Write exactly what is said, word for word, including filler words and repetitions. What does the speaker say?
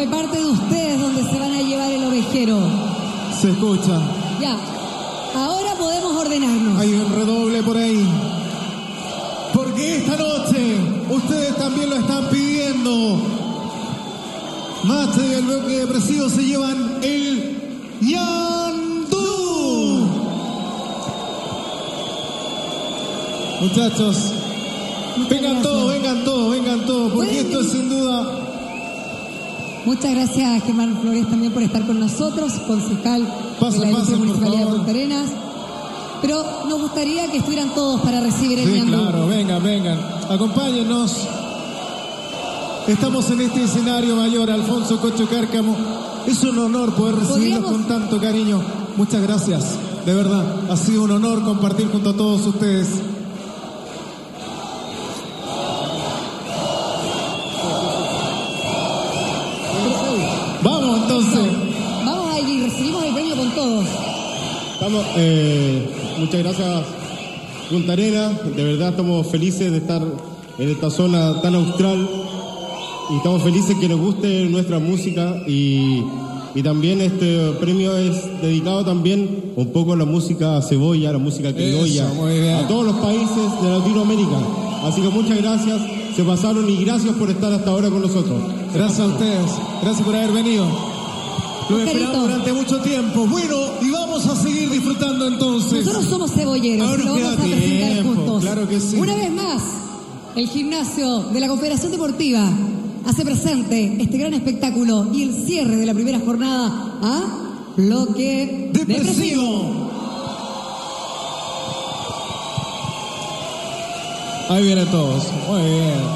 de parte de ustedes donde se van a llevar el ovejero. Se escucha. Ya, ahora podemos ordenarnos. Hay un redoble por ahí. Porque esta noche ustedes también lo están pidiendo. Mate y el bloque depresivo se llevan el Ñandú. Muchachos, Muchas vengan gracias. todos, vengan todos, vengan todos, porque Pueden esto es venir. sin duda. Muchas gracias, Germán Flores, también por estar con nosotros, concejal Pasen, de la pasen, por Municipalidad de favor. Punta Arenas. Pero nos gustaría que estuvieran todos para recibir el Sí, Ñandú. claro, vengan, vengan, acompáñenos. Estamos en este escenario mayor, Alfonso Cocho Cárcamo. Es un honor poder recibirlos ¿Podríamos? con tanto cariño. Muchas gracias, de verdad. Ha sido un honor compartir junto a todos ustedes. Vamos entonces. Vamos a ir y recibimos el premio con todos. Estamos, eh, muchas gracias, Punta Arenas. De verdad estamos felices de estar en esta zona tan austral y estamos felices que nos guste nuestra música y, y también este premio es dedicado también un poco a la música cebolla, a la música criolla, Eso, muy bien. a todos los países de Latinoamérica. Así que muchas gracias, se pasaron y gracias por estar hasta ahora con nosotros. Gracias a ustedes. Gracias por haber venido. Lo Oscarito. esperamos durante mucho tiempo. Bueno, y vamos a seguir disfrutando entonces. Nosotros somos cebolleros Ahora y lo nos vamos a queda presentar tiempo, juntos. claro que sí. Una vez más, el gimnasio de la Confederación Deportiva hace presente este gran espectáculo y el cierre de la primera jornada a Bloque Depresivo. Ahí vienen todos. Muy bien.